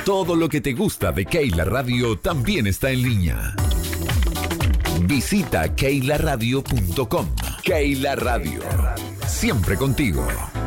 Todo lo que te gusta de Keila Radio también está en línea. Visita keilaradio.com. Keila Radio. Siempre contigo.